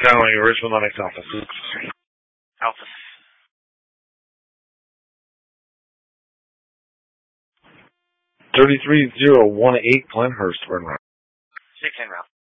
Tower, Richmond Lennox Alpha. Alpha. 33018 Glenhurst, run route. 6 en route.